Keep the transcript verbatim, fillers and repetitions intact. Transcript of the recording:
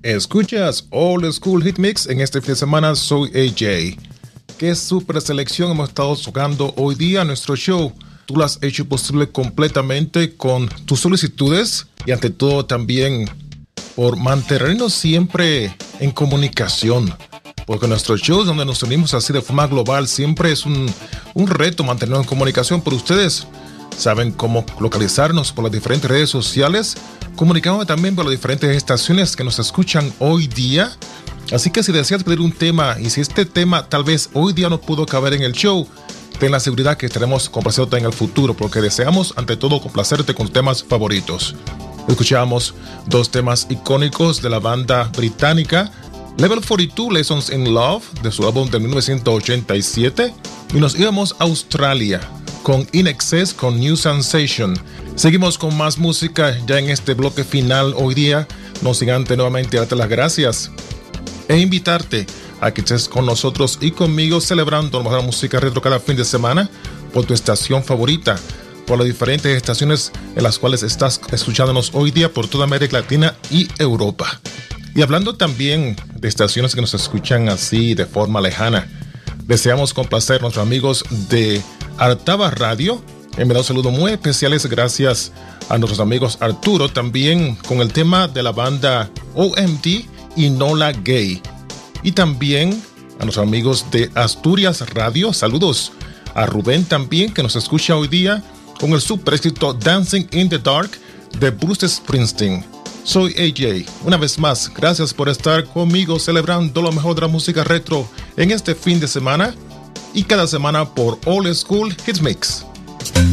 Escuchas Old School Hit Mix en este fin de semana. Soy A J. Qué super selección hemos estado tocando hoy día en nuestro show. Tú lo has hecho posible completamente con tus solicitudes y ante todo también por mantenernos siempre en comunicación. Porque nuestros shows donde nos unimos así de forma global siempre es un, un reto mantenernos en comunicación. Pero ustedes saben cómo localizarnos por las diferentes redes sociales, comunicándome también por las diferentes estaciones que nos escuchan hoy día. Así que si deseas pedir un tema y si este tema tal vez hoy día no pudo caber en el show, ten la seguridad que estaremos complaciéndote en el futuro, porque deseamos ante todo complacerte con temas favoritos. Escuchamos dos temas icónicos de la banda británica, Level cuarenta y dos Lessons in Love, de su álbum de mil novecientos ochenta y siete, y nos íbamos a Australia con In Excess con New Sensation. Seguimos con más música ya en este bloque final hoy día. No sin antes nuevamente darte las gracias e invitarte a que estés con nosotros y conmigo celebrando la mejor música retro cada fin de semana por tu estación favorita, por las diferentes estaciones en las cuales estás escuchándonos hoy día por toda América Latina y Europa. Y hablando también de estaciones que nos escuchan así de forma lejana, deseamos complacer a nuestros amigos de Artava Radio. Enviar un saludo muy especiales gracias a nuestros amigos Arturo, también con el tema de la banda O M D y Nola Gay. Y también a nuestros amigos de Asturias Radio. Saludos a Rubén también, que nos escucha hoy día con el super éxito Dancing in the Dark de Bruce Springsteen. Soy A J. Una vez más, gracias por estar conmigo celebrando lo mejor de la música retro en este fin de semana y cada semana por Old School Hit Mix.